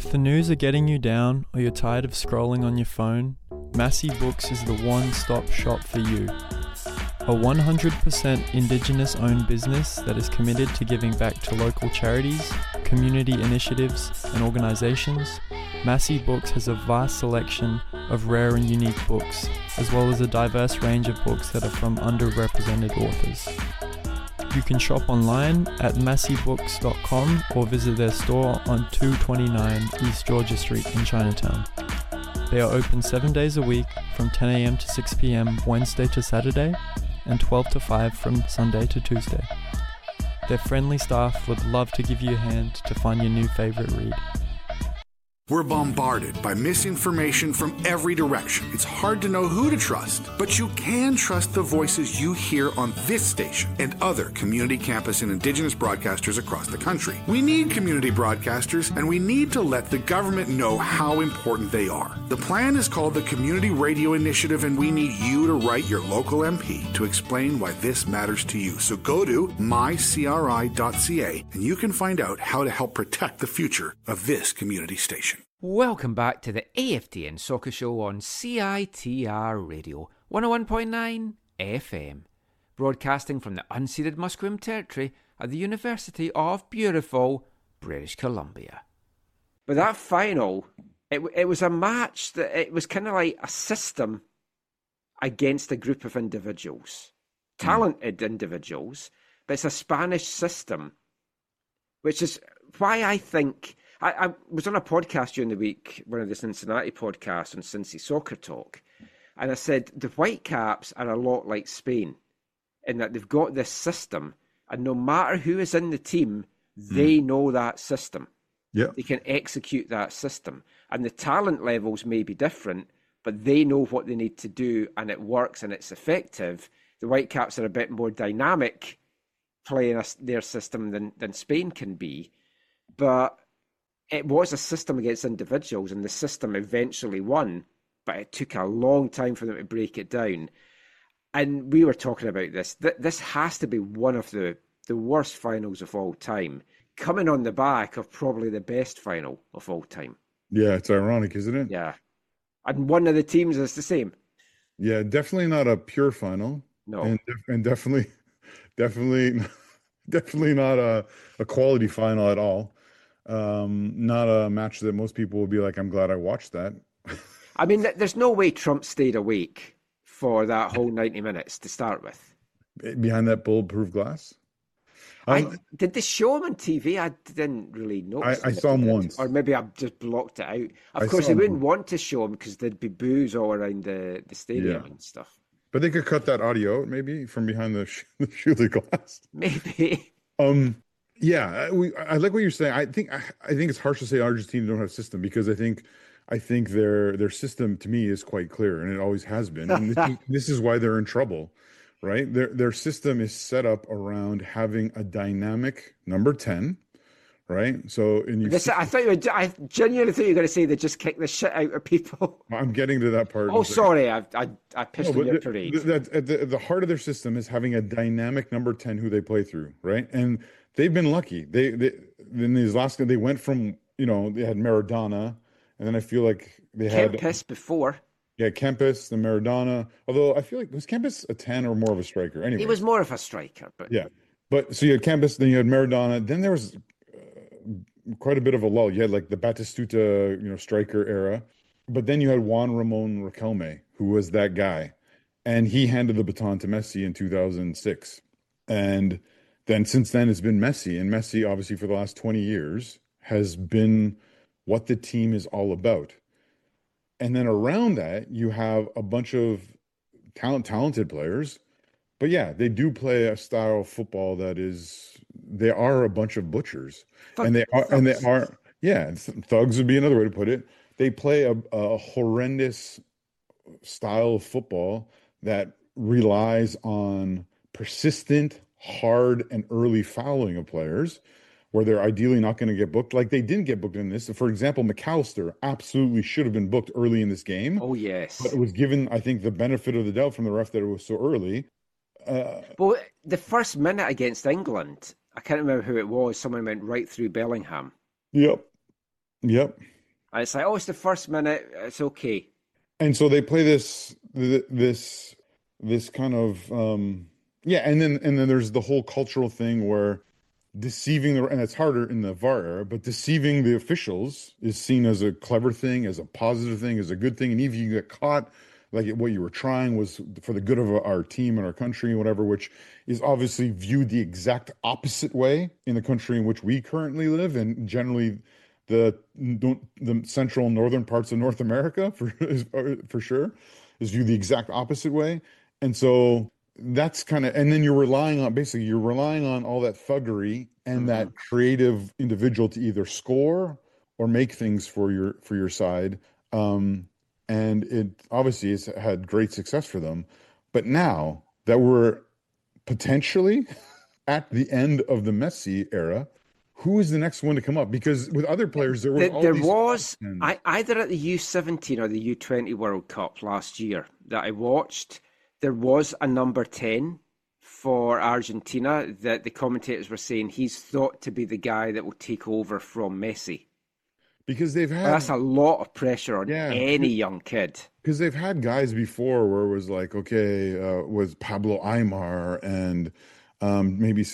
If the news are getting you down or you're tired of scrolling on your phone, Massey Books is the one-stop shop for you. A 100% Indigenous-owned business that is committed to giving back to local charities, community initiatives, and organisations, Massey Books has a vast selection of rare and unique books, as well as a diverse range of books that are from underrepresented authors. You can shop online at masseybooks.com or visit their store on 229 East Georgia Street in Chinatown. They are open 7 days a week from 10 a.m. to 6 p.m. Wednesday to Saturday and 12 to 5 from Sunday to Tuesday. Their friendly staff would love to give you a hand to find your new favorite read. We're bombarded by misinformation from every direction. It's hard to know who to trust, but you can trust the voices you hear on this station and other community campus and Indigenous broadcasters across the country. We need community broadcasters, and we need to let the government know how important they are. The plan is called the Community Radio Initiative, and we need you to write your local MP to explain why this matters to you. So go to mycri.ca, and you can find out how to help protect the future of this community station. Welcome back to the AFTN Soccer Show on CITR Radio 101.9 FM, broadcasting from the unceded Musqueam Territory at the University of beautiful British Columbia. But that final, it was a match that it was kind of like a system against a group of individuals, talented individuals, but it's a Spanish system, which is why I think... I was on a podcast during the week, one of the Cincinnati podcasts on Cincy Soccer Talk, and I said the Whitecaps are a lot like Spain in that they've got this system, and no matter who is in the team, they know that system. Yeah. They can execute that system. And the talent levels may be different, but they know what they need to do, and it works and it's effective. The Whitecaps are a bit more dynamic playing their system than Spain can be, but it was a system against individuals, and the system eventually won, but it took a long time for them to break it down. And we were talking about this. This has to be one of the worst finals of all time, coming on the back of probably the best final of all time. Yeah, it's ironic, isn't it? Yeah. And one of the teams is the same. Yeah, definitely not a pure final. No. And definitely not a quality final at all. Not a match that most people will be like, I'm glad I watched that. I mean, there's no way Trump stayed awake for that whole 90 minutes to start with. Behind that bulletproof glass? Did they show him on TV? I didn't really notice. I saw him once. Or maybe I've just blocked it out. Of course, they wouldn't want to show him because there'd be boos all around the stadium and stuff. But they could cut that audio out maybe from behind the shielded glass. Maybe. Yeah, I like what you're saying. I think it's harsh to say Argentina don't have a system, because I think their system to me is quite clear, and it always has been. And this is why they're in trouble, right? Their system is set up around having a dynamic number 10, right? So I genuinely thought you were going to say they just kick the shit out of people. I'm getting to that part. Oh, sorry, I pissed on your parade. At the heart of their system is having a dynamic number 10 who they play through, right? And they've been lucky. They in these last, they went from, they had Maradona, and then I feel like they had Kempes before. Yeah, Kempes, the Maradona. Although I feel like, was Kempes a 10 or more of a striker? Anyway, he was more of a striker, but yeah. But so you had Kempes, then you had Maradona, then there was quite a bit of a lull. You had like the Batistuta, striker era, but then you had Juan Ramon Riquelme, who was that guy, and he handed the baton to Messi in 2006, and then since then it's been Messi, and Messi obviously for the last 20 years has been what the team is all about. And then around that, you have a bunch of talented players, but yeah, they do play a style of football that they are a bunch of butchers, and they are, thugs would be another way to put it. They play a horrendous style of football that relies on persistent, hard, and early fouling of players, where they're ideally not going to get booked. Like they didn't get booked in this. For example, McAllister absolutely should have been booked early in this game. Oh, yes. But it was given, I think, the benefit of the doubt from the ref that it was so early. Well, the first minute against England, I can't remember who it was. Someone went right through Bellingham. Yep. Yep. And it's like, oh, it's the first minute. It's okay. And so they play this kind of yeah, and then there's the whole cultural thing where deceiving and it's harder in the VAR era, but deceiving the officials is seen as a clever thing, as a positive thing, as a good thing. And even if you get caught, like what you were trying was for the good of our team and our country and whatever, which is obviously viewed the exact opposite way in the country in which we currently live, and generally the central and northern parts of North America for sure is viewed the exact opposite way. And so that's kind of, and then you're relying on all that thuggery and that creative individual to either score or make things for your side. And it obviously has had great success for them. But now that we're potentially at the end of the Messi era, who is the next one to come up? Because with other players, there was either at the U17 or the U20 World Cup last year that I watched, there was a number 10 for Argentina that the commentators were saying he's thought to be the guy that will take over from Messi. Because that's a lot of pressure on any young kid. Because they've had guys before where it was like, okay, was Pablo Aimar and maybe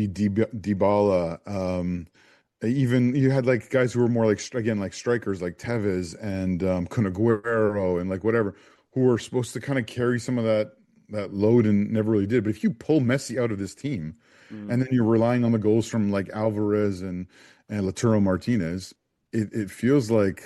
Dybala. Even you had like guys who were more like strikers like Tevez and Kun Aguero and like whatever, who were supposed to kind of carry some of that load and never really did. But if you pull Messi out of this team, and then you're relying on the goals from like Alvarez and Lautaro Martinez, it feels like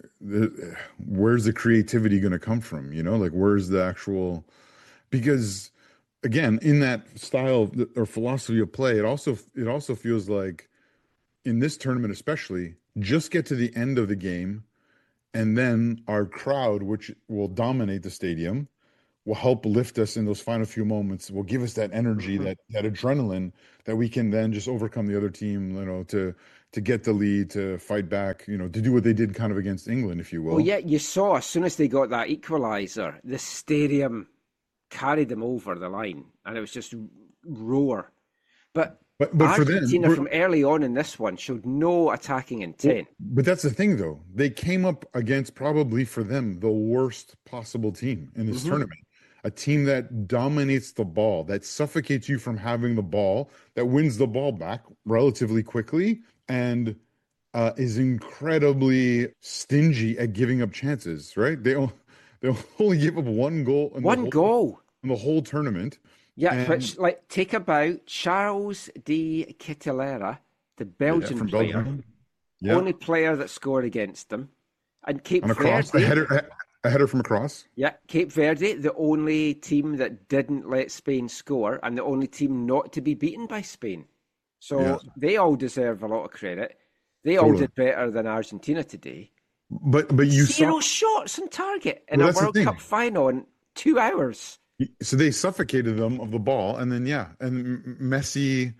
where's the creativity going to come from? You know, like where's the actual? Because again, in that style or philosophy of play, it also feels like in this tournament especially, just get to the end of the game, and then our crowd, which will dominate the stadium, will help lift us in those final few moments, will give us that energy, that adrenaline that we can then just overcome the other team, you know, to get the lead, to fight back, you know, to do what they did kind of against England, if you will. Well, yeah, you saw as soon as they got that equaliser, the stadium carried them over the line, and it was just roar. But Argentina for them, from early on in this one showed no attacking intent. But that's the thing, though. They came up against probably for them the worst possible team in this tournament. A team that dominates the ball, that suffocates you from having the ball, that wins the ball back relatively quickly, and is incredibly stingy at giving up chances, right? They only give up one goal. In the whole tournament. Yeah, which, like, take about Charles de Ketelaere, the Belgian player, only player that scored against them, and Cape Verde. A header from across. Yeah, Cape Verde, the only team that didn't let Spain score, and the only team not to be beaten by Spain. So they all deserve a lot of credit. They all did better than Argentina today. But you Zero shots on target in a World Cup final in 2 hours. So they suffocated them of the ball, and then and Messi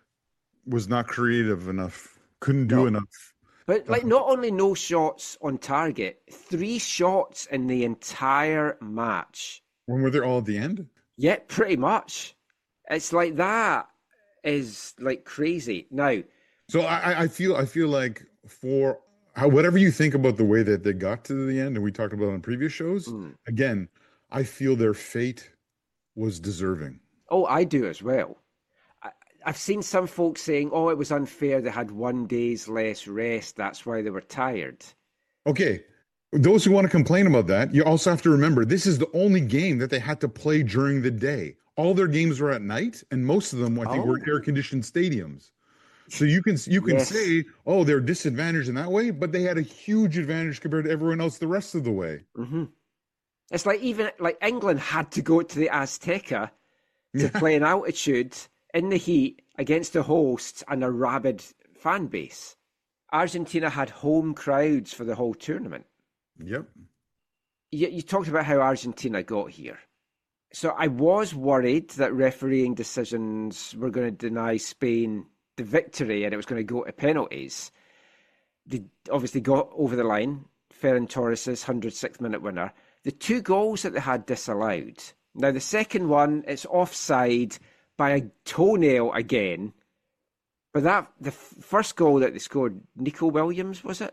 was not creative enough, couldn't do enough. But like, not only no shots on target, 3 shots in the entire match. When were they all at the end? Yeah, pretty much. It's like that is like crazy now. So I feel like for whatever you think about the way that they got to the end, and we talked about it on previous shows, again, I feel their fate was deserving. Oh, I do as well. I've seen some folks saying, oh, it was unfair. They had 1 day's less rest. That's why they were tired. Okay. Those who want to complain about that, you also have to remember, this is the only game that they had to play during the day. All their games were at night, and most of them, I think, were air-conditioned stadiums. So you can say, oh, they're disadvantaged in that way, but they had a huge advantage compared to everyone else the rest of the way. Mm-hmm. It's like even like England had to go to the Azteca to play in altitude in the heat against the hosts and a rabid fan base. Argentina had home crowds for the whole tournament. Yep. You talked about how Argentina got here. So I was worried that refereeing decisions were going to deny Spain the victory and it was going to go to penalties. They obviously got over the line. Ferran Torres' 106th minute winner. The 2 goals that they had disallowed. Now, the second one, it's offside by a toenail again. But the first goal that they scored, Nico Williams, was it?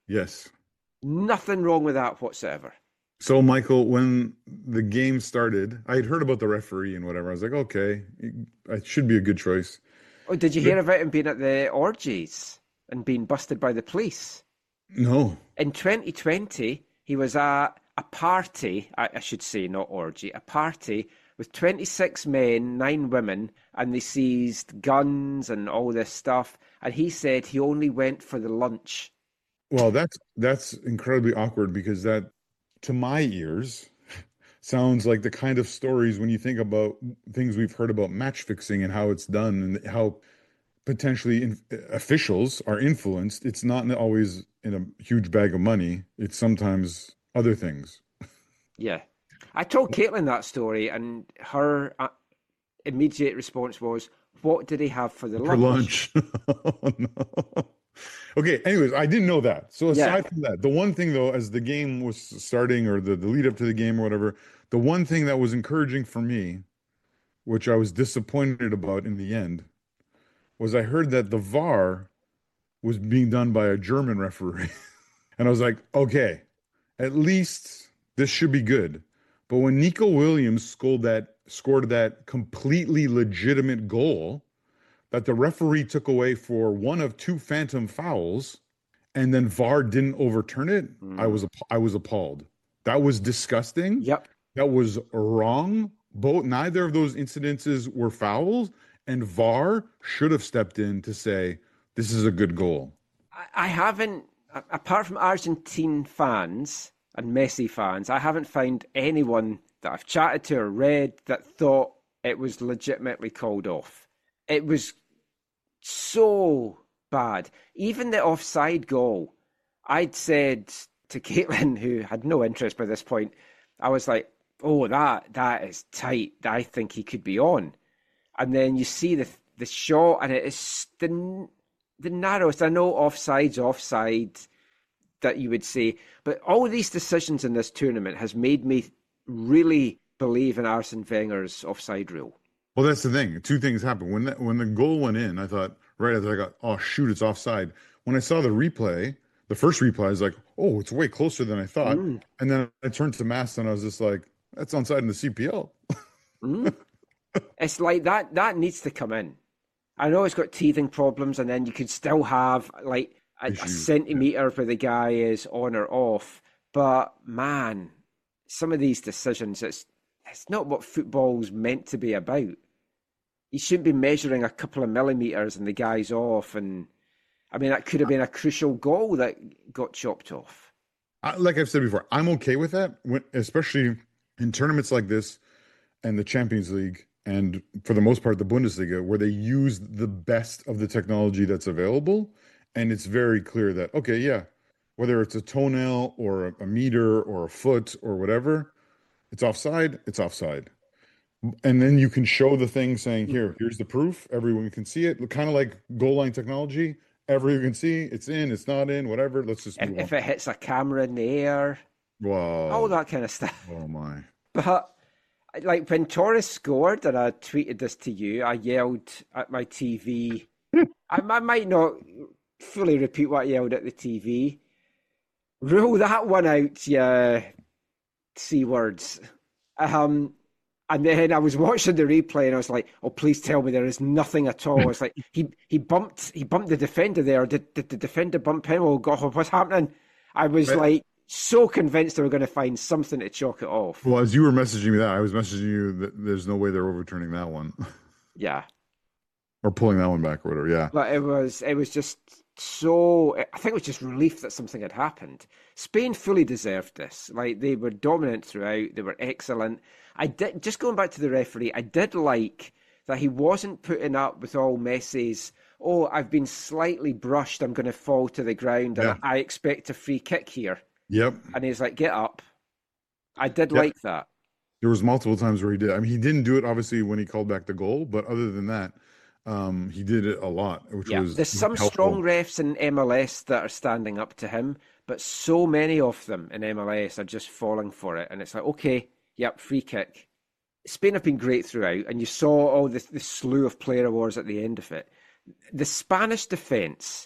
Yes. Nothing wrong with that whatsoever. So, Michael, when the game started, I had heard about the referee and whatever. I was like, okay, it should be a good choice. Oh, did you But hear about him being at the orgies and being busted by the police? no. In 2020, he was at a party, I should say, not orgy, a party with 26 men, 9 women, and they seized guns and all this stuff. And he said he only went for the lunch. Well, that's incredibly awkward because that, to my ears, sounds like the kind of stories when you think about things we've heard about match fixing and how it's done and how potentially officials are influenced. It's not always in a huge bag of money. It's sometimes other things. Yeah. I told Caitlin that story, and her immediate response was, "What did he have for the For lunch. Oh, no. Okay, anyways, I didn't know that. So aside from that, the one thing though, as the game was starting or the lead up to the game or whatever, the one thing that was encouraging for me, which I was disappointed about in the end, was I heard that the VAR was being done by a German referee. And I was like, okay, at least this should be good. But when Nico Williams scored that completely legitimate goal that the referee took away for one of 2 phantom fouls, and then VAR didn't overturn it, I was appalled. That was disgusting. Yep. That was wrong. Neither of those incidences were fouls, and VAR should have stepped in to say this is a good goal. I haven't, apart from Argentine fans and Messi fans, I haven't found anyone that I've chatted to or read that thought it was legitimately called off. It was so bad. Even the offside goal, I'd said to Caitlin, who had no interest by this point, I was like, oh, that is tight. I think he could be on. And then you see the shot, and it is the narrowest. I know offside's offside that you would say, but all these decisions in this tournament has made me really believe in Arsene Wenger's offside rule. Well, that's the thing. 2 things happened. When the goal went in, I thought, right after I got, oh, shoot, it's offside. When I saw the replay, the first replay, I was like, oh, it's way closer than I thought. And then I turned to Mass and I was just like, that's onside in the CPL. It's like that needs to come in. I know it's got teething problems, and then you could still have like a centimetre where the guy is on or off. But man, some of these decisions, it's not what football's meant to be about. You shouldn't be measuring a couple of millimetres and the guy's off. And I mean, that could have been a crucial goal that got chopped off. Like I've said before, I'm okay with that, especially in tournaments like this and the Champions League, and for the most part, the Bundesliga, where they use the best of the technology that's available. And it's very clear that, okay, yeah, whether it's a toenail or a meter or a foot or whatever, it's offside, it's offside. And then you can show the thing saying, here's the proof. Everyone can see it. Kind of like goal line technology. Everyone can see it's in, it's not in, whatever. Let's just move on. If it hits a camera in the air, wow, all that kind of stuff. Oh my. But like when Torres scored, and I tweeted this to you, I yelled at my TV. I might not fully repeat what I yelled at the TV. Rule that one out, yeah. C words. And then I was watching the replay and I was like, oh, please tell me there is nothing at all. It's like he bumped the defender there. Did the defender bump him? Oh God, what's happening? I was like so convinced they were going to find something to chalk it off. Well, as you were messaging me that, I was messaging you that there's no way they're overturning that one. Yeah. Or pulling that one back or whatever, yeah. But it was just so, I think it was just relief that something had happened. Spain fully deserved this. Like, they were dominant throughout. They were excellent. Just going back to the referee, I did like that he wasn't putting up with all Messi's, oh, I've been slightly brushed, I'm going to fall to the ground, and I expect a free kick here. Yep. And he's like, get up. I did like that. There was multiple times where he did. I mean, he didn't do it, obviously, when he called back the goal, but other than that, he did it a lot, which was there's some helpful. strong refs in MLS that are standing up to him, but so many of them in MLS are just falling for it. And it's like, okay, yep, free kick. Spain have been great throughout, and you saw all the slew of player awards at the end of it. The Spanish defence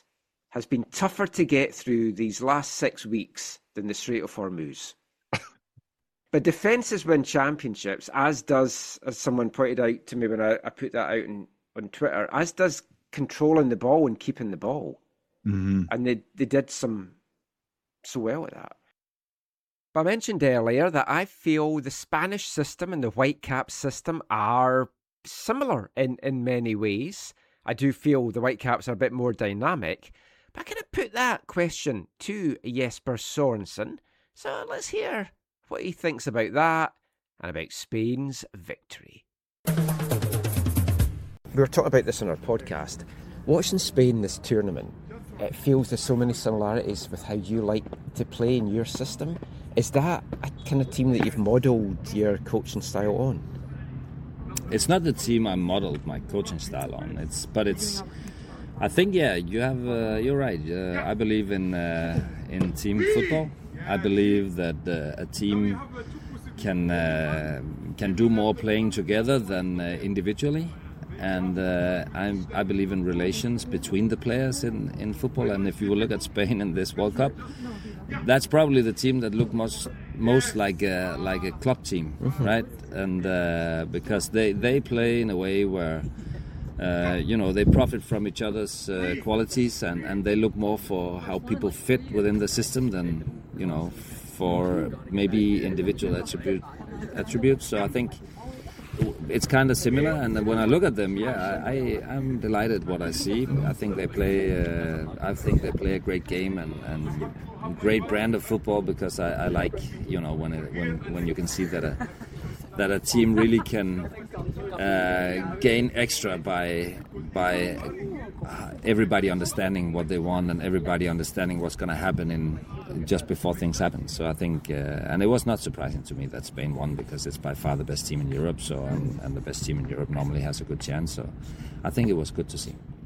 has been tougher to get through these last 6 weeks than the Strait of Hormuz. But defences win championships, as does, as someone pointed out to me when I put that out on Twitter, as does controlling the ball and keeping the ball. Mm-hmm. And they did so well at that. But I mentioned earlier that I feel the Spanish system and the Whitecaps system are similar in many ways. I do feel the Whitecaps are a bit more dynamic. But I'm going to put that question to Jesper Sorensen. So let's hear what he thinks about that and about Spain's victory. We were talking about this on our podcast. Watching Spain this tournament, it feels there's so many similarities with how you like to play in your system. Is that a kind of team that you've modelled your coaching style on? It's not the team I modelled my coaching style on. I think, yeah, you're right. I believe in team football. I believe that a team can do more playing together than individually, and I believe in relations between the players in football. And if you look at Spain in this World Cup, that's probably the team that looked most like a club team, mm-hmm. right? And because they play in a way where they profit from each other's qualities, and they look more for how people fit within the system than for maybe individual attributes. So I think it's kind of similar, and when I look at them, I'm delighted what I see. I think they play a great game and great brand of football, because I like when you can see that a team really can gain extra by everybody understanding what they want and everybody understanding what's going to happen in just before things happen. So I think, and it was not surprising to me that Spain won, because it's by far the best team in Europe. So and the best team in Europe normally has a good chance. So I think it was good to see.